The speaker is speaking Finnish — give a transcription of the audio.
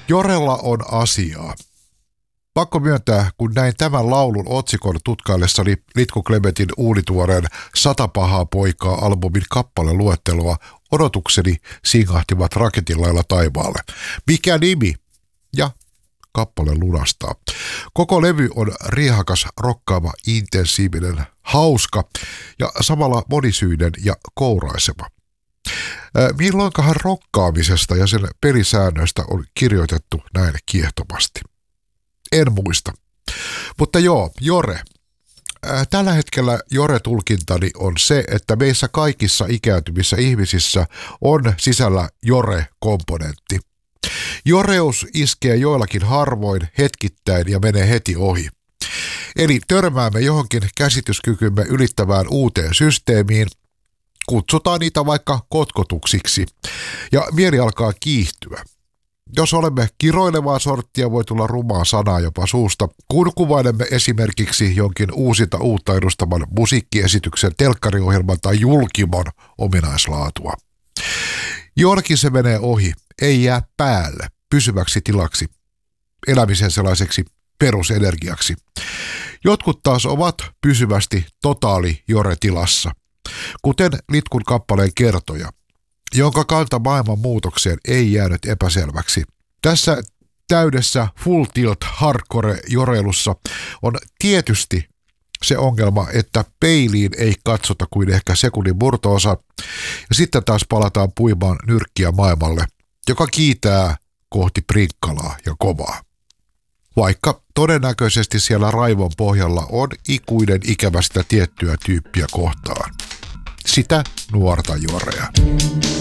Jorella on asiaa. Pakko myöntää, kun näin tämän laulun otsikon tutkaillessani Litku Klemetin uunituoreen 100 pahaa poikaa -albumin kappaleluetteloa, odotukseni singahtivat raketin lailla taivaalle. Mikä nimi? Ja kappale lunastaa. Koko levy on riehakas, rokkaava, intensiivinen, hauska ja samalla monisyinen ja kouraiseva. Milloinkahan rokkaamisesta ja sen pelisäännöistä on kirjoitettu näin kiehtomasti? En muista. Mutta joo, Jore. Tällä hetkellä Jore-tulkintani on se, että meissä kaikissa ikääntyvissä ihmisissä on sisällä Jore-komponentti. Joreus iskee joillakin harvoin, hetkittäin ja menee heti ohi. Eli törmäämme johonkin käsityskykymme ylittävään uuteen systeemiin, kutsutaan niitä vaikka kotkotuksiksi, ja mieli alkaa kiihtyä. Jos olemme kiroilevaa sorttia, voi tulla rumaa sanaa jopa suusta, kun kuvailemme esimerkiksi jonkin uusinta uutta edustaman musiikkiesityksen, telkkariohjelman tai julkimon ominaislaatua. Jollakin se menee ohi, ei jää päälle, pysyväksi tilaksi, elämisen sellaiseksi perusenergiaksi. Jotkut taas ovat pysyvästi totaali Jore-tilassa, kuten Litkun kappaleen kertoja, jonka kanta maailman muutokseen ei jäänyt epäselväksi. Tässä täydessä full tilt hardcore joreilussa on tietysti se ongelma, että peiliin ei katsota kuin ehkä sekunnin murto-osa, ja sitten taas palataan puimaan nyrkkiä maailmalle, joka kiitää kohti prinkkalaa ja kovaa. Vaikka todennäköisesti siellä raivon pohjalla on ikuinen ikävä sitä tiettyä tyyppiä kohtaan. Sitä nuorta Jorea.